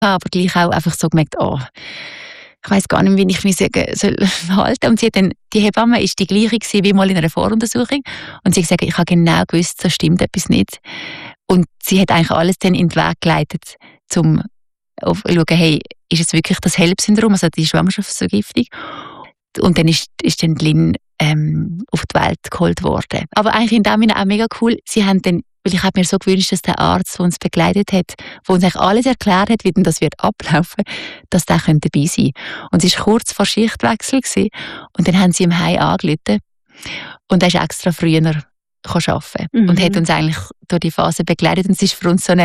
aber gleich auch einfach so gemerkt, ich weiss gar nicht, wie ich mich soll halten. Und sie hat dann, die Hebamme ist die gleiche gewesen wie mal in einer Voruntersuchung. Und sie hat gesagt, ich habe genau gewusst, da stimmt etwas nicht. Und sie hat eigentlich alles dann in den Weg geleitet, um zu schauen, hey, ist es wirklich das HELLP-Syndrom, also die Schwangerschaftsvergiftung? Und dann ist dann Lynn auf die Welt geholt worden. Aber eigentlich in dem Sinne auch mega cool, sie haben dann, weil ich habe mir so gewünscht, dass der Arzt, der uns begleitet hat, der uns eigentlich alles erklärt hat, wie denn das wird ablaufen, dass der dabei sein könnte. Und es war kurz vor Schichtwechsel gewesen, und dann haben sie im Heim angerufen und er ist extra früher arbeiten und hat uns eigentlich durch die Phase begleitet. Und es ist für uns so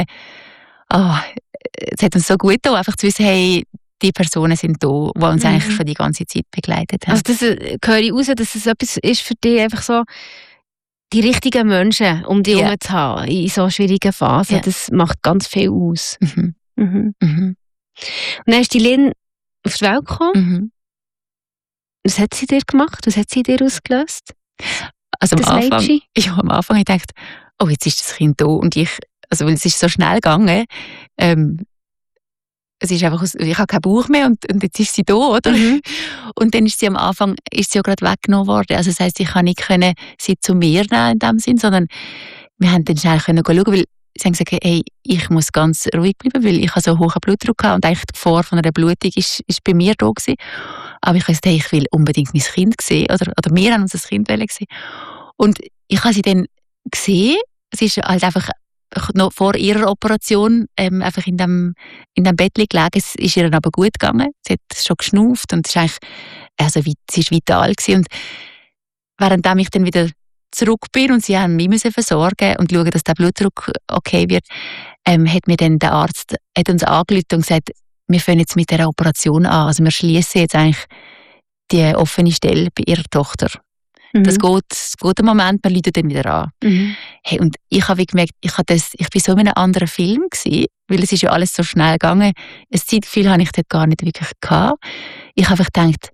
es hat uns so gut getan, einfach zu wissen, hey, die Personen sind da, die uns eigentlich schon die ganze Zeit begleitet haben. Also das höre ich raus, dass es etwas ist für dich, einfach so die richtigen Menschen um dich herum zu haben in so schwierigen Phasen. Das macht ganz viel aus. Und dann ist die Lynn auf die Welt gekommen. Was hat sie dir gemacht? Was hat sie dir ausgelöst? Also am Anfang habe ich gedacht, jetzt ist das Kind da und weil es ist so schnell gegangen, es ist einfach, ich habe keinen Bauch mehr und jetzt ist sie da, oder? Und dann ist sie am Anfang auch gerade weggenommen worden. Also das heisst, ich kann nicht sie zu mir nehmen in dem Sinn, sondern wir haben dann schnell schauen, weil sie haben gesagt, hey, ich muss ganz ruhig bleiben, weil ich so hohen Blutdruck habe und eigentlich die Gefahr von einer Blutung ist bei mir da gewesen. Aber ich habe gesagt, hey, ich will unbedingt mein Kind sehen, oder wir haben unser Kind sehen. Und ich habe sie dann gesehen, sie ist halt einfach noch vor ihrer Operation einfach in dem Bettchen gelegen. Es ist ihr aber gut gegangen. Sie hat schon geschnauft und sie ist vital gewesen. Und während ich dann wieder zurück bin und sie haben mich versorgen und schauen, dass der Blutdruck okay wird, hat mir dann der Arzt uns angerufen und gesagt, wir fangen jetzt mit der Operation an. Also wir schließen jetzt eigentlich die offene Stelle bei ihrer Tochter. Das geht einen Moment, man läutet dann wieder an. Hey, und ich habe gemerkt, ich war so in einem anderen Film gewesen, weil es ist ja alles so schnell gegangen. Ein Zeitgefühl habe ich dort gar nicht wirklich gehabt. Ich habe einfach gedacht,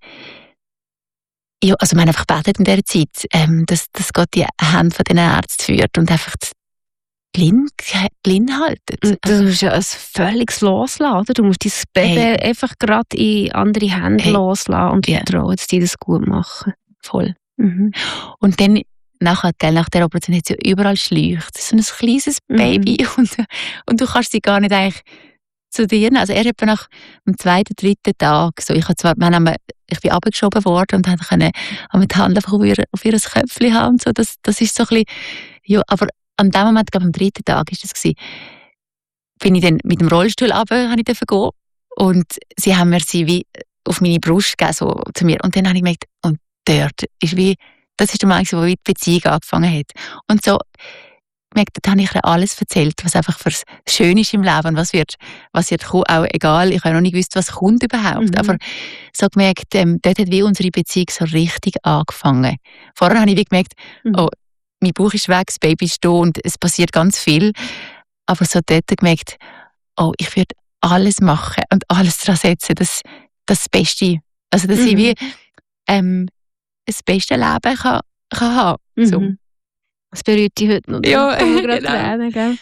wir haben einfach gebetet in dieser Zeit, dass Gott die Hände von den Ärzten führt und einfach die Lynn haltet. Du musst ja ein völliges Loslassen, oder? Du musst dein Baby einfach gerade in andere Hände loslassen und vertrauen, dass die das gut machen. Voll. Und dann, nach der Operation, hat sie überall Schläuche. Das ist so ein kleines Baby und du kannst sie gar nicht eigentlich zu dir nehmen. Also er hat nach dem 2., 3. Tag, so, ich bin abgeschoben worden und konnte die Hand einfach auf ihr Köpfchen haben und so. Das ist so ein bisschen, aber an dem Moment, glaube ich, am 3. Tag ist das gewesen, bin ich dann mit dem Rollstuhl runter, habe ich gehen und sie haben mir sie wie auf meine Brust gegeben, so zu mir. Und dann habe ich gemerkt, und dort ist das ist der Moment, wo die Beziehung angefangen hat. Und so, dort habe ich ihr alles erzählt, was einfach für schön ist im Leben, was wird kommen, auch egal, ich habe noch nicht gewusst, was kommt überhaupt, aber so gemerkt, dort hat wie unsere Beziehung so richtig angefangen. Vorher habe ich wie gemerkt, mein Bauch ist weg, das Baby ist da und es passiert ganz viel, aber so dort gemerkt, ich würde alles machen und alles daran setzen, dass das Beste, also dass ich wie das beste Leben kann haben. So. Das berührt dich heute noch. Ja, genau.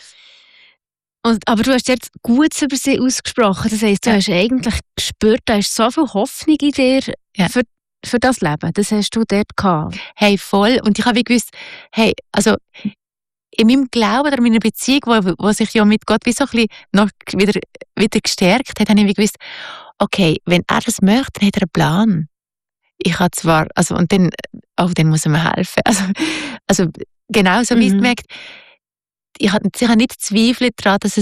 Aber du hast jetzt Gutes über sie ausgesprochen. Das heisst, du hast eigentlich gespürt, da ist so viel Hoffnung in dir für das Leben. Das hast du dort gehabt. Hey, voll. Und ich habe gewusst, hey, also in meinem Glauben oder in meiner Beziehung, wo sich ja mit Gott wie so ein bisschen noch wieder gestärkt hat, habe ich gewusst, okay, wenn er das möchte, dann hat er einen Plan. Ich habe zwar, und dann muss er mir helfen. Also genau so wie ich gemerkt, ich habe nicht Zweifel daran, dass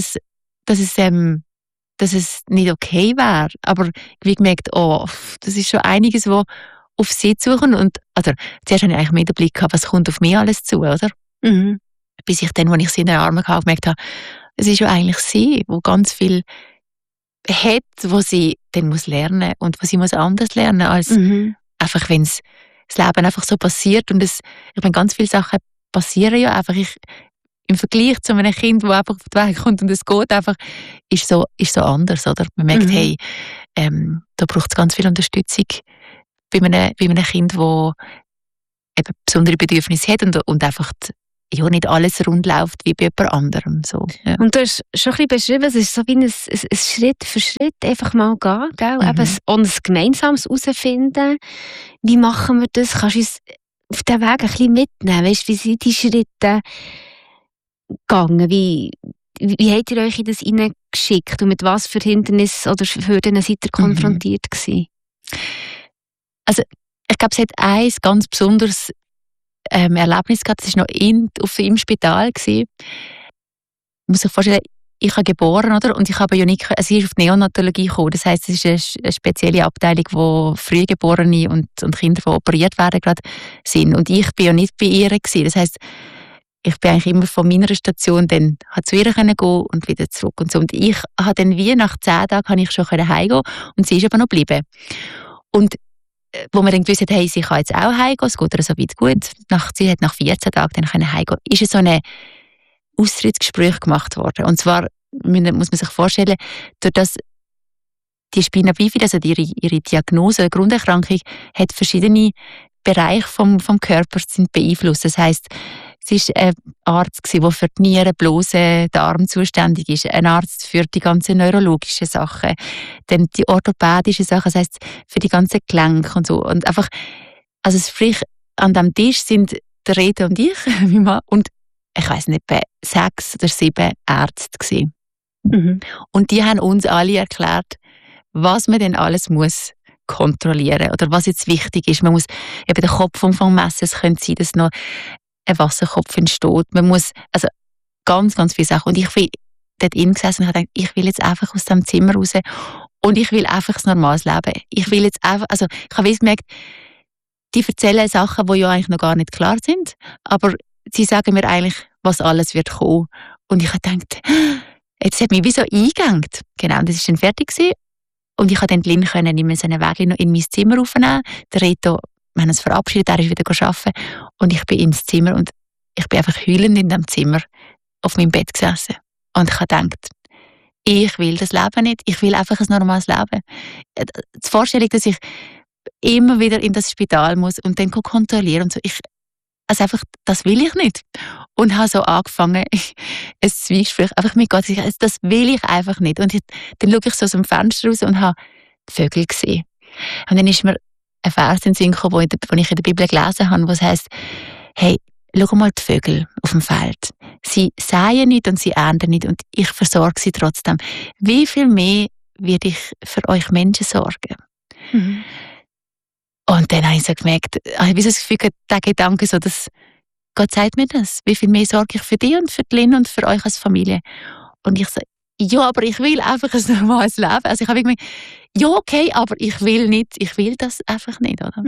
es nicht okay wäre. Aber ich habe gemerkt, das ist schon einiges, was auf sie zukommt. Und zuerst habe ich eigentlich mehr den Blick gehabt, was kommt auf mich alles zu, oder? Bis ich dann, als ich sie in den Armen hatte, gemerkt habe, es ist ja eigentlich sie, die ganz viel hat, was sie dann muss lernen und was sie muss anders lernen als einfach, wenn das Leben einfach so passiert und ich meine, ganz viele Sachen passieren ja einfach. Im Vergleich zu einem Kind, das einfach auf die Welt kommt und es geht einfach, ist so anders, oder? Man merkt, hey, da braucht es ganz viel Unterstützung bei einem Kind, das eben besondere Bedürfnisse hat und einfach ja, nicht alles rund läuft wie bei jemand anderem. So, ja. Und du hast schon ein bisschen beschrieben, es ist so wie ein Schritt für Schritt einfach mal gehen, gell? Eben, und ein gemeinsames herausfinden. Wie machen wir das? Kannst du uns auf den Weg ein bisschen mitnehmen? Weißt, wie sind die Schritte gegangen? Wie habt ihr euch in das hineingeschickt? Und mit was für Hindernissen oder Hürden seid ihr konfrontiert gewesen? Also, ich glaube, es hat eins ganz besonderes Erlebnis gehabt. Das war noch im Spital gewesen. Ich muss sich vorstellen, ich habe geboren, oder? Und ich habe ja nicht, sie ist auf die Neonatologie gekommen. Das heisst, es ist eine spezielle Abteilung, wo Frühgeborene und Kinder, die operiert werden, gerade sind. Und ich bin ja nicht bei ihr gewesen. Das heisst, ich bin eigentlich immer von meiner Station dann zu ihr gehen und wieder zurück und so. Und ich habe dann wie nach 10 Tagen kann ich schon heimgehen und sie ist aber noch geblieben. Und wo man dann gewusst hat, hey, sie kann jetzt auch heimgehen, es geht ihr so weit gut. Sie hat nach 14 Tagen dann heimgehen können. Ist so ein Austrittsgespräch gemacht worden. Und zwar muss man sich vorstellen, durch das die Spina bifida, also ihre Diagnose oder Grunderkrankung, hat verschiedene Bereiche vom Körper sind beeinflusst. Das heisst, sie war ein Arzt, der für die Nieren, Blase, Darm zuständig ist. Ein Arzt für die ganzen neurologischen Sachen. Dann die orthopädischen Sachen, das heisst, für die ganzen Gelenke und so. Und einfach, also sprich, an diesem Tisch sind der Rede und ich, mein Mann, und ich weiss nicht, etwa 6 oder 7 Ärzte gewesen. Und die haben uns alle erklärt, was man denn alles muss kontrollieren oder was jetzt wichtig ist. Man muss eben den Kopfumfang messen. Es könnte sein, dass noch ein Wasserkopf entsteht. Man muss, also ganz, ganz viele Sachen. Und ich bin dort gesessen und habe gedacht, ich will jetzt einfach aus dem Zimmer raus und ich will einfach ein normales Leben. Ich will jetzt einfach, also ich habe gemerkt, die erzählen Sachen, die ja eigentlich noch gar nicht klar sind, aber sie sagen mir eigentlich, was alles wird kommen. Und ich habe gedacht, jetzt hat mich wie so eingegangen. Genau, das war dann fertig gewesen. Und ich konnte dann blind in so einen Weg in mein Zimmer aufnehmen. Der Reto, wir haben uns verabschiedet, er ist wieder arbeiten. Und ich bin ins Zimmer und ich bin einfach heulend in dem Zimmer auf meinem Bett gesessen. Und ich habe gedacht, ich will das Leben nicht. Ich will einfach ein normales Leben. Die Vorstellung, dass ich immer wieder in das Spital muss und dann kontrollieren und so. Also einfach, das will ich nicht. Und habe so angefangen, ein Zwiegespräch einfach mit Gott zu sagen, das will ich einfach nicht. Und dann schaue ich so aus dem Fenster raus und habe die Vögel gesehen. Und dann ist mir ein Vers in den Sinn gekommen, den ich in der Bibel gelesen habe, wo es heisst, hey, schau mal die Vögel auf dem Feld. Sie säen nicht und sie ernten nicht und ich versorge sie trotzdem. Wie viel mehr werde ich für euch Menschen sorgen? Und dann habe ich so gemerkt, ich habe so das Gefühl, der Gedanke, so, dass Gott sagt mir das. Wie viel mehr sorge ich für dich und für die Lynn und für euch als Familie? Und ich so, ja, aber ich will einfach ein normales Leben. Also ich habe irgendwie, ja, okay, aber ich will das einfach nicht, oder?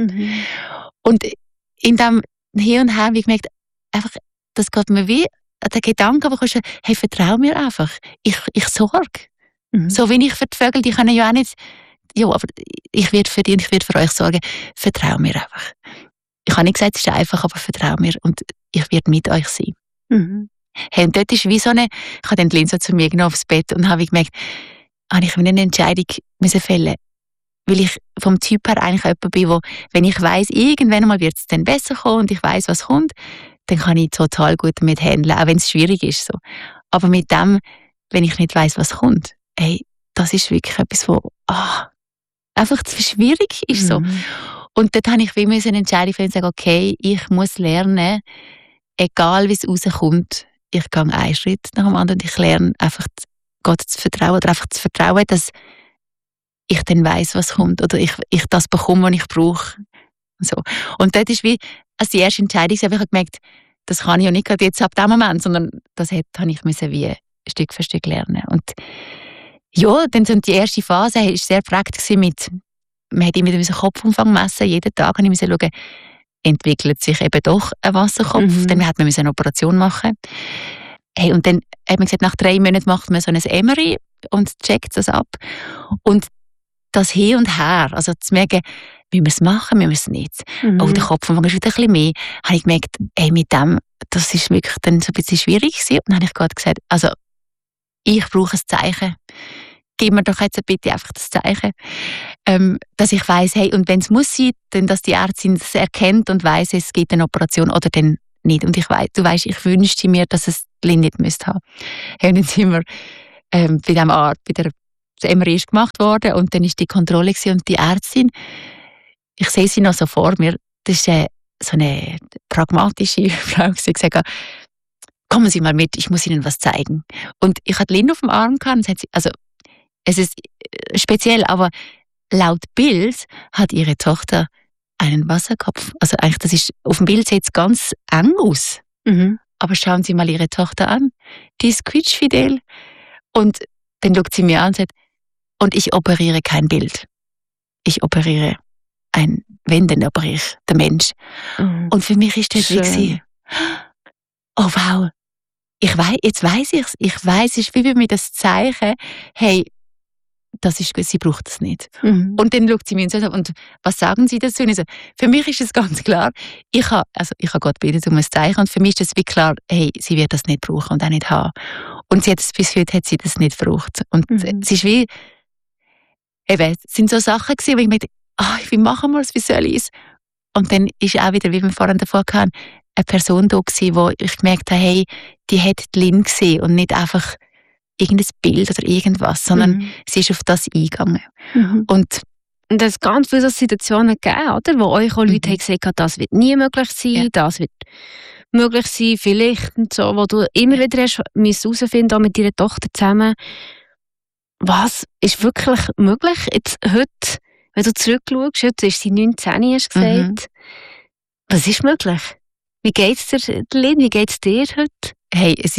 Und in dem Hin und Her habe ich gemerkt, einfach, das geht mir wie der Gedanke, aber hey, vertrau mir einfach. Ich sorge. So wie ich für die Vögel, die können ja auch nicht, ja, aber ich werde für dich und ich werde für euch sorgen. Vertrau mir einfach. Ich habe nicht gesagt, es ist einfach, aber vertrau mir und ich werde mit euch sein. Hey, und dort ist wie so eine, ich habe dann die Linse zu mir genommen aufs Bett und habe gemerkt, ich eine Entscheidung fällen, weil ich vom Typ her eigentlich jemand bin, wo, wenn ich weiss, irgendwann mal wird es dann besser kommen und ich weiss, was kommt, dann kann ich total gut damit handeln, auch wenn es schwierig ist. So. Aber mit dem, wenn ich nicht weiss, was kommt, hey, das ist wirklich etwas, wo einfach zu schwierig ist. So. Und dort habe ich wie eine Entscheidung fällen und sagen, okay, ich muss lernen, egal wie es rauskommt, ich gehe einen Schritt nach dem anderen und ich lerne einfach Gott zu vertrauen oder einfach zu vertrauen, dass ich dann weiss, was kommt oder ich das bekomme, was ich brauche. So. Und dort ist wie, als die erste Entscheidung, habe ich gemerkt, das kann ich ja nicht gerade jetzt ab dem Moment, sondern das habe ich wie Stück für Stück lernen. Und ja, dann so die erste Phase war sehr prägt mit, man hat immer den Kopfumfang messen, jeden Tag habe ich schauen, entwickelt sich eben doch ein Wasserkopf, dann hat man eine Operation machen. Hey, und dann hat man gesagt, nach 3 Monaten macht man so ein MRI und checkt das ab. Und das Hin und Her, also zu merken, müssen wir es machen, müssen wir es nicht. Oh, der Kopfumfang ist wieder ein bisschen mehr. Habe ich gemerkt, mit dem, das ist wirklich dann so ein bisschen schwierig gewesen. Und dann habe ich gerade gesagt, also ich brauche ein Zeichen. Gib mir doch jetzt bitte einfach das Zeichen, dass ich weiss, hey, und wenn es muss sein, dann, dass die Ärztin das erkennt und weiss, es gibt eine Operation oder dann nicht. Und du weißt, ich wünschte mir, dass es Lynn nicht müsste haben. Und dann sind wir bei dem Arzt, bei der MRI ist gemacht worden und dann ist die Kontrolle und die Ärztin, ich sehe sie noch so vor mir, das ist so eine pragmatische Frau, die gesagt hat, kommen Sie mal mit, ich muss Ihnen was zeigen. Und ich hatte Lynn auf dem Arm gehabt und sagt sie, also es ist speziell, aber laut Bild hat ihre Tochter einen Wasserkopf. Also eigentlich, das ist, auf dem Bild sieht es ganz eng aus. Mhm. Aber schauen Sie mal Ihre Tochter an. Die ist quietschfidel. Und dann schaut sie mir an und sagt, und ich operiere kein Bild. Ich operiere wenn, dann operiere ich den Mensch. Mhm. Und für mich ist das wie, oh wow, jetzt weiss ich's. Ich weiss, es ist wie bei mir das Zeichen, hey, das ist gut, sie braucht das nicht. Mhm. Und dann schaut sie mir an und was sagen Sie dazu? Und ich so, für mich ist es ganz klar, ich habe Gott gebeten um ein Zeichen und für mich ist es wie klar, hey, sie wird das nicht brauchen und auch nicht haben. Und bis heute hat sie das nicht gebraucht. Und es ist wie, eben, es sind so Sachen gewesen, wo ich mir dachte, wie machen wir es, wie soll ich es? Und dann ist auch wieder, wie wir vorhin davor hatten, eine Person da gewesen, wo ich gemerkt habe, hey, die hat die Lynn gesehen und nicht einfach irgendein Bild oder irgendwas, sondern sie ist auf das eingegangen. Mhm. Und es ganz viele Situationen gegeben, oder? Wo euch auch Leute haben gesagt haben, das wird nie möglich sein, das wird möglich sein, vielleicht und so, wo du immer wieder hast herausfinden, auch mit deiner Tochter zusammen, was ist wirklich möglich? Jetzt heute, wenn du zurückschaust, jetzt ist sie 19, hast du gesagt. Was ist möglich? Wie geht's dir, Lynn? Wie geht's dir heute? Hey, ich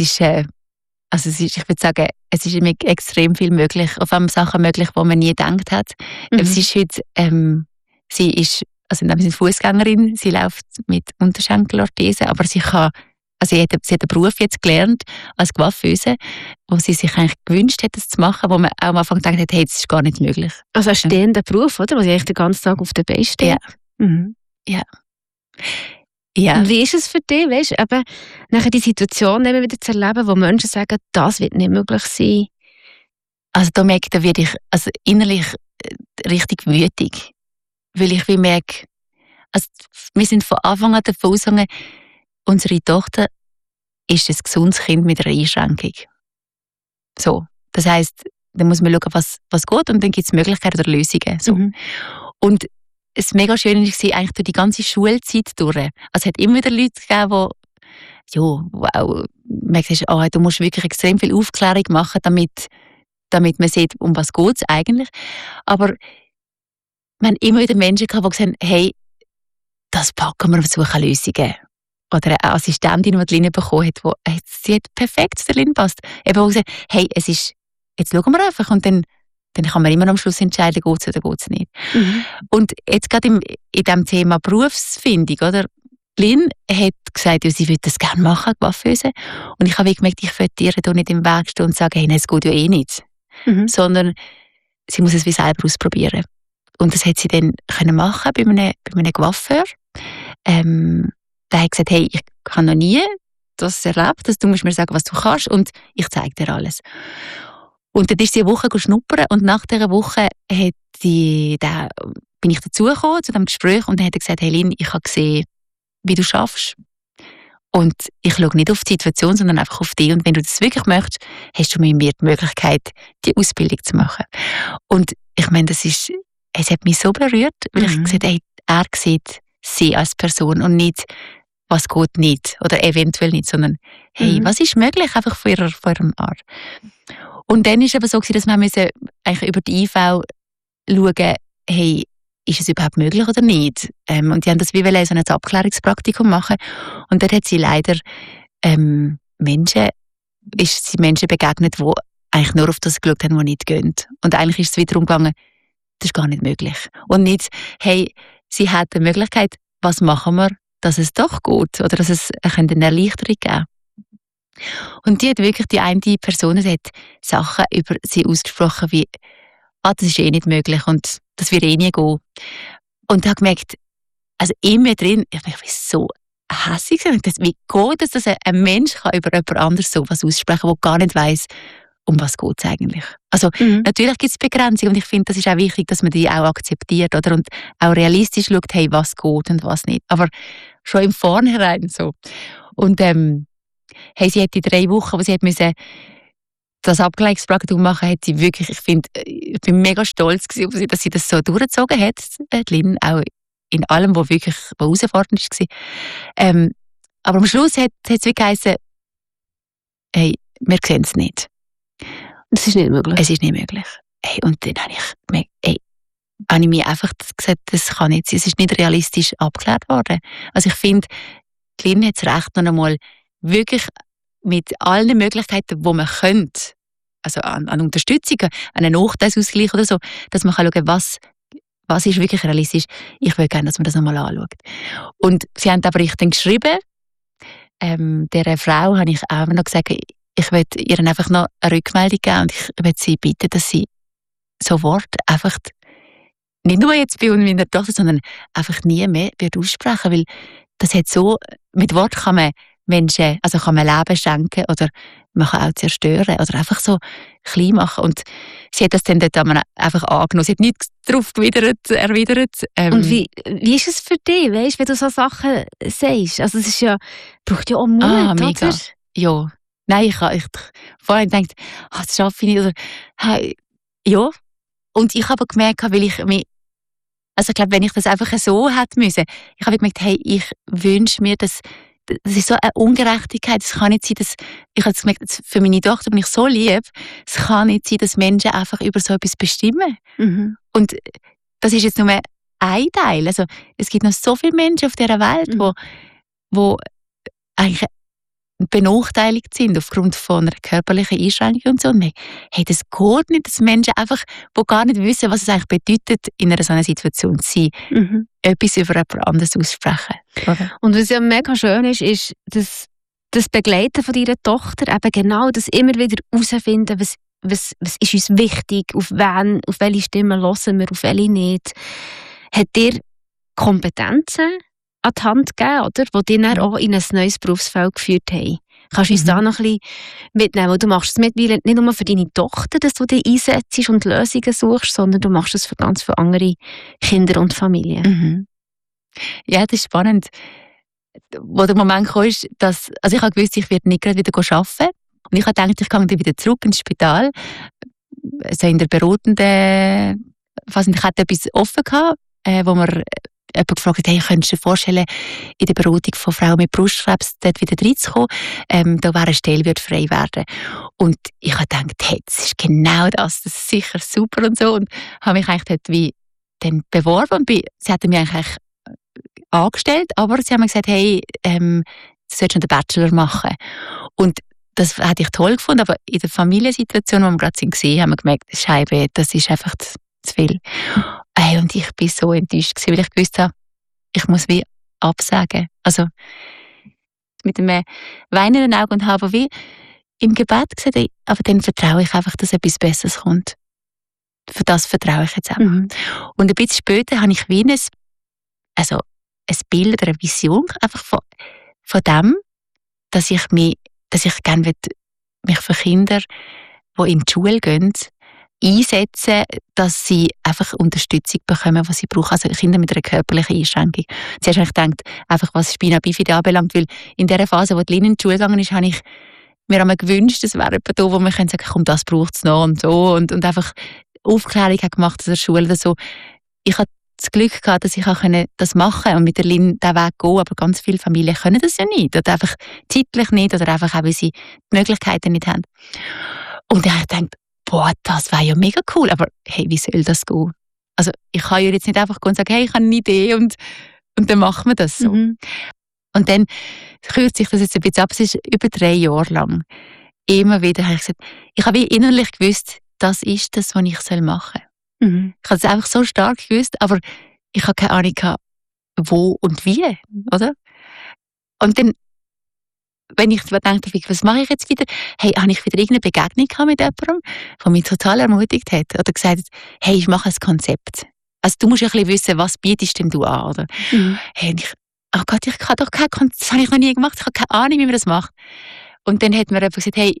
würde sagen, es ist extrem viel möglich, auf einmal Sachen möglich, die man nie gedacht hat. Es ist heute, sie ist, also wir sind Fußgängerin, sie läuft mit Unterschenkelorthese, aber sie hat einen Beruf jetzt gelernt als Coiffeuse, wo sie sich eigentlich gewünscht hat, das zu machen, wo man auch am Anfang gedacht hat, hey, das ist gar nicht möglich. Also ein stehender Beruf, oder? Wo sie eigentlich den ganzen Tag auf den Beinen steht. Ja. Mhm. Ja. Und wie ist es für dich, weißt, eben nachher die Situation immer wieder zu erleben, wo Menschen sagen, das wird nicht möglich sein? Also da werde ich innerlich richtig wütig, weil ich merke, also wir sind von Anfang an davon ausgegangen, unsere Tochter ist ein gesundes Kind mit einer Einschränkung. So, das heisst, dann muss man schauen, was geht und dann gibt es Möglichkeiten oder Lösungen. So. Und es war mega schön, eigentlich durch die ganze Schulzeit durch. Also es hat immer wieder Leute gegeben, die, wow, man sagt, du musst wirklich extrem viel Aufklärung machen, damit man sieht, um was geht es eigentlich. Aber wir haben immer wieder Menschen gehabt, die gesagt haben, hey, das packen wir, suchen Lösungen. Oder eine Assistentin, die Lynn bekommen hat, sie hat perfekt zu der Lynn passt. Eben, wo gesagt, hey, jetzt schauen wir einfach und dann kann man immer am Schluss entscheiden, geht es oder geht es nicht. Und jetzt gerade in diesem Thema Berufsfindung, oder? Lynn hat gesagt, sie würde das gerne machen, Coiffeuse. Und ich habe gemerkt, ich würde ihr da nicht im Weg stehen und sagen, hey, nein, es geht ja eh nicht. Sondern sie muss es wie selber ausprobieren. Und das hat sie dann können machen bei einem Coiffeur. Der hat gesagt, hey, ich habe noch nie das erlebt, dass du musst mir sagen, was du kannst und ich zeige dir alles. Und dann ist sie eine Woche schnuppern und nach dieser Woche bin ich dazugekommen zu diesem Gespräch und dann hat er gesagt, hey Lynn, ich habe gesehen, wie du schaffst. Und ich schaue nicht auf die Situation, sondern einfach auf dich. Und wenn du das wirklich möchtest, hast du mit mir die Möglichkeit, die Ausbildung zu machen. Und ich meine, es hat mich so berührt, weil ich gesagt habe, hey, er sieht sie als Person und nicht, was geht nicht oder eventuell nicht, sondern hey, was ist möglich einfach von ihrem Art. Und dann war es aber so, dass wir eigentlich über die IV schauen, hey, ist es überhaupt möglich oder nicht? Und die haben das wie so ein Abklärungspraktikum machen. Und dort hat sie leider Menschen begegnet, die eigentlich nur auf das geschaut haben, die nicht gehen. Und eigentlich ist es wieder umgegangen, das ist gar nicht möglich. Und nicht, hey, sie hat die Möglichkeit, was machen wir, dass es doch geht oder dass es eine Erleichterung geben. Und die eine Person hat Sachen über sie ausgesprochen wie, das ist eh nicht möglich und das wird eh nie gehen. Und ich habe gemerkt, also in mir drin, ich bin so hässlich. Wie geht es, dass ein Mensch kann über jemand anderes so was aussprechen, der gar nicht weiss, um was geht es eigentlich? Also natürlich gibt es Begrenzungen und ich finde, das ist auch wichtig, dass man die auch akzeptiert, oder? Und auch realistisch schaut, hey, was geht und was nicht. Aber schon im Vornherein so. Und hey, sie hat die 3 Wochen, wo sie hat müssen das Abgleichspraxis machen, hat sie wirklich, ich bin mega stolz gewesen auf sie, dass sie das so durchgezogen hat, Lynn, auch in allem, wo wirklich herausfordernd war. Aber am Schluss hat es wirklich geheißen, hey, wir sehen es nicht. Das ist nicht möglich. Es ist nicht möglich. Hey, und dann habe ich mir einfach gesagt, das kann nicht sein. Es ist nicht realistisch abgeklärt worden. Also ich finde, Lynn hat es recht, noch einmal wirklich mit allen Möglichkeiten, die man könnte, also an Unterstützung, an einen Nachteilsausgleich oder so, dass man schauen kann, was ist wirklich realistisch. Ich will gerne, dass man das nochmal anschaut. Und sie haben aber dann geschrieben, dieser Frau habe ich auch noch gesagt, ich will ihr einfach noch eine Rückmeldung geben und ich will sie bitten, dass sie so Wort einfach nicht nur jetzt bei uns meiner Tochter, sondern einfach nie mehr wird aussprechen, weil das hat so, mit Wort kann man Menschen, also kann man Leben schenken oder man kann auch zerstören oder einfach so klein machen. Und sie hat das dann dort einfach angenommen. Sie hat nichts darauf erwidert. Und wie ist es für dich, weißt, wenn du so Sachen sagst? Also es ist ja, braucht ja auch Mut, mega. oder? Ja. Nein, ich vorhin gedacht, das schaffe ich nicht. Oder, hey, ja. Und ich habe gemerkt, weil ich mich, also ich glaube, wenn ich das einfach so hätte müssen, ich habe gemerkt, hey, ich wünsche mir, dass das ist so eine Ungerechtigkeit. Es kann nicht sein, dass, ich habe gemerkt, für meine Tochter bin ich so lieb, es kann nicht sein, dass Menschen einfach über so etwas bestimmen. Mhm. Und das ist jetzt nur ein Teil. Also, es gibt noch so viele Menschen auf dieser Welt, wo eigentlich benachteiligt sind aufgrund von einer körperlichen Einschränkung und so. Und hey, das geht nicht, dass Menschen einfach, die gar nicht wissen, was es eigentlich bedeutet, in einer so einer Situation zu sein, etwas über jemand anderes aussprechen. Okay. Und was ja mega schön ist das Begleiten von deiner Tochter, eben genau das immer wieder herausfinden, was ist uns wichtig, auf welche Stimmen hören wir, auf welche nicht. Hat dir Kompetenzen an die Hand gegeben, oder? Die dich dann auch in ein neues Berufsfeld geführt haben. Kannst du uns da noch ein bisschen mitnehmen? Weil du machst es mittlerweile nicht nur für deine Tochter, dass du dich einsetzt und Lösungen suchst, sondern du machst es für ganz viele andere Kinder und Familien. Mhm. Ja, das ist spannend. Wo der Moment kam, ist, dass, also ich habe gewusst, ich werde nicht gerade wieder arbeiten. Und ich habe gedacht, ich komme dann wieder zurück ins Spital. Also in der beratenden, ich hatte etwas offen gehabt, wo wir jemand gefragt hat, hey, könntest du dir vorstellen, in der Beratung von Frauen mit Brustkrebs dort wieder reinzukommen? Da wäre eine Stelle, wird frei werden. Und ich habe gedacht, hey, das ist genau das ist sicher super und so. Und habe mich eigentlich dort wie dann beworben und sie hatten mich eigentlich angestellt, aber sie haben mir gesagt, hey, du solltest noch den Bachelor machen. Und das hätte ich toll gefunden, aber in der Familiensituation, wo wir gerade waren, haben wir gemerkt, Scheibe, das ist einfach zu viel. Und ich war so enttäuscht, weil ich gewusst habe, ich muss wie absagen. Also mit einem weinenden Auge und habe wie im Gebet gesagt, aber dann vertraue ich einfach, dass etwas Besseres kommt. Für das vertraue ich jetzt auch. Und ein bisschen später habe ich wie ein Bild oder eine Vision einfach von dem, dass ich gerne mich für Kinder, die in die Schule gehen, einsetzen, dass sie einfach Unterstützung bekommen, was sie brauchen. Also Kinder mit einer körperlichen Einschränkung. Zuerst habe ich gedacht, einfach was Spina Bifida anbelangt, weil in der Phase, wo die Lynn in die Schule gegangen ist, habe ich mir einmal gewünscht, es wäre jemand da, wo man sagen kann, komm, das braucht es noch und so. Und einfach Aufklärung hat gemacht aus der Schule oder so. Ich hatte das Glück gehabt, dass ich auch das machen konnte und mit der Lynn diesen Weg gehen, aber ganz viele Familien können das ja nicht. Oder einfach zeitlich nicht oder einfach auch, weil sie die Möglichkeiten nicht haben. Und dann habe ich gedacht, boah, das wäre ja mega cool, aber hey, wie soll das gehen? Also ich kann ja jetzt nicht einfach gehen und sagen, hey, ich habe eine Idee und dann machen wir das so. Und dann kürzt sich das jetzt ein bisschen ab, es ist über 3 Jahre lang. Immer wieder habe ich gesagt, ich habe innerlich gewusst, das ist das, was ich machen soll. Ich habe es einfach so stark gewusst, aber ich habe keine Ahnung gehabt, wo und wie, oder? Und dann, wenn ich denke, was mache ich jetzt wieder? Hey, habe ich wieder irgendeine Begegnung gehabt mit jemandem, der mich total ermutigt hat oder gesagt hat, hey, ich mache ein Konzept. Also du musst ja ein bisschen wissen, was bietest denn du an, oder? Hey, und oh Gott, ich kann doch kein Konzept, das habe ich noch nie gemacht, ich habe keine Ahnung, wie man das macht. Und dann hat mir jemand gesagt, hey,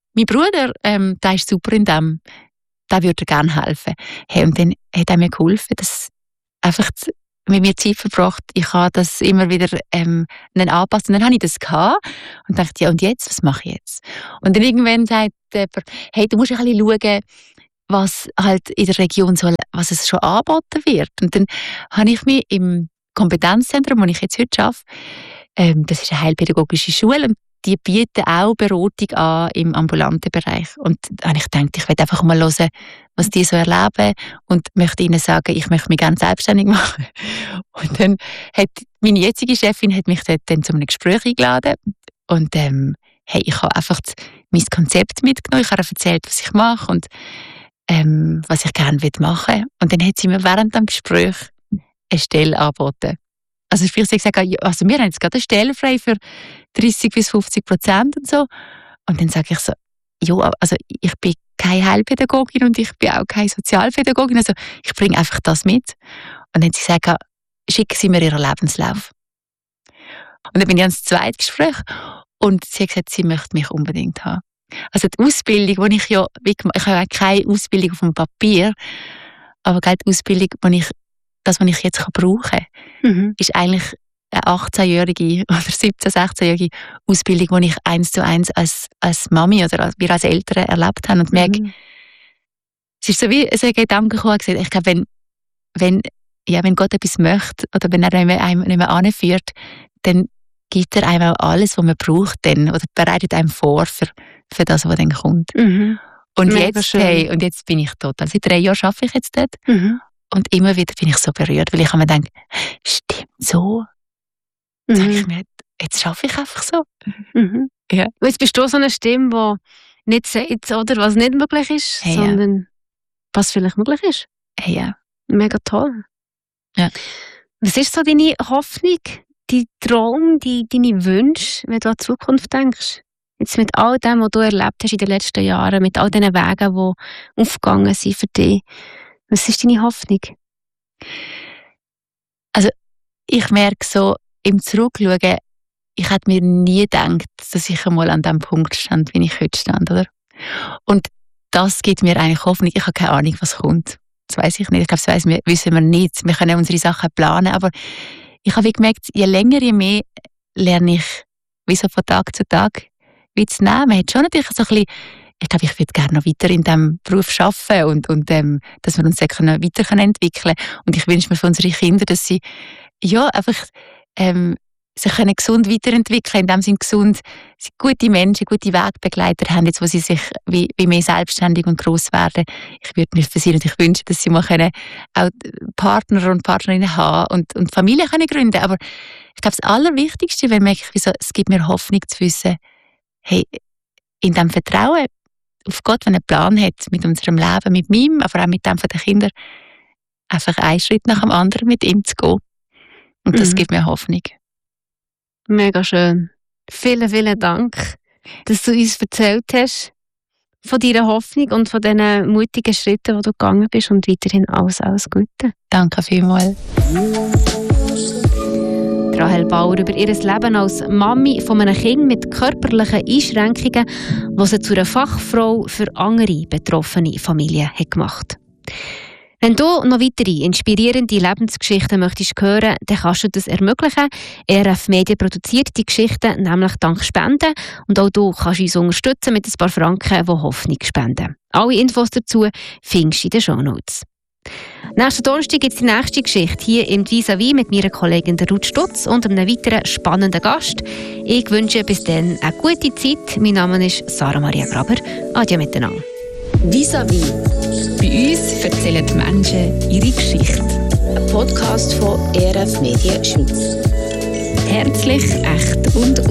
mein Bruder, der ist super in dem, der würde gerne helfen. Hey, und dann hat er mir geholfen, dass einfach mit mir Zeit verbracht. Ich habe das immer wieder anpassen. Und dann habe ich das gehabt und dachte, ja, und jetzt? Was mache ich jetzt? Und dann irgendwann sagt jemand, hey, du musst ein bisschen schauen, was halt in der Region so, was es schon angeboten wird. Und dann habe ich mich im Kompetenzzentrum, wo ich jetzt heute arbeite, das ist eine heilpädagogische Schule, und die bieten auch Beratung an im ambulanten Bereich. Und da habe ich gedacht, ich werde einfach mal hören, was die so erleben, und möchte ihnen sagen, ich möchte mich gerne selbstständig machen. Und dann hat meine jetzige Chefin mich dort dann zu einem Gespräch eingeladen. Und hey, ich habe einfach mein Konzept mitgenommen. Ich habe ihr erzählt, was ich mache und was ich gerne machen will. Und dann hat sie mir während dem Gespräch eine Stelle angeboten. Also vielleicht gesagt, also wir haben jetzt gerade eine Stelle frei für 30-50% und so. Und dann sage ich so, ja, also ich bin keine Heilpädagogin und ich bin auch keine Sozialpädagogin, also ich bringe einfach das mit. Und dann hat sie gesagt, schicken Sie mir Ihren Lebenslauf. Und dann bin ich ans zweite Gespräch und sie hat gesagt, sie möchte mich unbedingt haben. Also die Ausbildung, die ich habe ja keine Ausbildung auf dem Papier, aber die Ausbildung, was ich jetzt brauchen kann, ist eigentlich eine 18-jährige oder 17-, 16-jährige Ausbildung, die ich 1:1 als Mami oder wir als Eltern erlebt haben. Und merke, es ist so wie ein Gedanke gekommen, ich glaube, wenn Gott etwas möchte oder wenn er einem nicht mehr anführt, dann gibt er einem auch alles, was man braucht, dann, oder bereitet einem vor für das, was dann kommt. Und jetzt bin ich total, seit 3 Jahren arbeite ich jetzt dort. Und immer wieder bin ich so berührt, weil ich mir denke, stimmt so. Sag ich mir, jetzt arbeite ich einfach so. Ja. Jetzt bist du so eine Stimme, die nicht sagt, oder was nicht möglich ist, hey, sondern was vielleicht möglich ist. Hey, ja. Mega toll. Ja. Was ist so deine Hoffnung, dein Traum, deine Wünsche, wenn du an die Zukunft denkst? Jetzt mit all dem, was du erlebt hast in den letzten Jahren, mit all diesen Wegen, die aufgegangen sind für dich. Was ist deine Hoffnung? Also, ich merke so, im Zurückschauen, ich hätte mir nie gedacht, dass ich einmal an dem Punkt stand, wie ich heute stand, oder? Und das gibt mir eigentlich Hoffnung. Ich habe keine Ahnung, was kommt. Das weiss ich nicht. Ich glaube, das wissen wir nicht. Wir können unsere Sachen planen, aber ich habe gemerkt, je länger, je mehr lerne ich, wie so von Tag zu Tag, wie zu nehmen. Man hat schon natürlich so ein bisschen, ich glaube, ich würde gerne noch weiter in diesem Beruf arbeiten und dass wir uns dann weiter entwickeln können. Und ich wünsche mir von unseren Kindern, dass sie einfach sich gesund weiterentwickeln können, in dem Sinne gesund, sie gute Menschen, gute Wegbegleiter haben, jetzt wo sie sich wie mehr selbstständig und gross werden. Ich würde mir für sie natürlich wünschen, dass sie mal auch Partner und Partnerinnen haben und Familie können gründen. Aber ich glaube, das Allerwichtigste, wenn merke ich, es gibt mir Hoffnung zu wissen, hey, in dem Vertrauen auf Gott, wenn er einen Plan hat mit unserem Leben, mit meinem, aber auch mit dem von den Kindern, einfach einen Schritt nach dem anderen mit ihm zu gehen. Und das gibt mir Hoffnung. Mega schön. Vielen, vielen Dank, dass du uns erzählt hast von deiner Hoffnung und von diesen mutigen Schritten, die du gegangen bist, und weiterhin alles Gute. Danke vielmals. Rahel Bauer über ihr Leben als Mami von einem Kind mit körperlichen Einschränkungen, was sie zu einer Fachfrau für andere betroffene Familien hat gemacht. Wenn du noch weitere inspirierende Lebensgeschichten möchtest hören, dann kannst du das ermöglichen. RF Media produziert die Geschichten nämlich dank Spenden, und auch du kannst uns unterstützen mit ein paar Franken, die Hoffnung spenden. Alle Infos dazu findest du in den Shownotes. Nächsten Donnerstag gibt es die nächste Geschichte hier im Vis-à-vis mit meiner Kollegin Ruth Stutz und einem weiteren spannenden Gast. Ich wünsche bis dann eine gute Zeit. Mein Name ist Sarah Maria Graber. Adieu miteinander. Vis-à-vis. Bei uns erzählen die Menschen ihre Geschichte. Ein Podcast von RF Media Schweiz. Herzlich, echt und